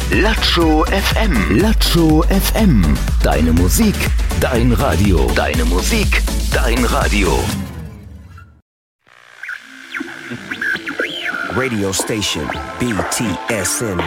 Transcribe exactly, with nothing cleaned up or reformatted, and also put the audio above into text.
Latscho F M. Latscho F M. Deine Musik, dein Radio. Deine Musik, dein Radio. Radio station B T S N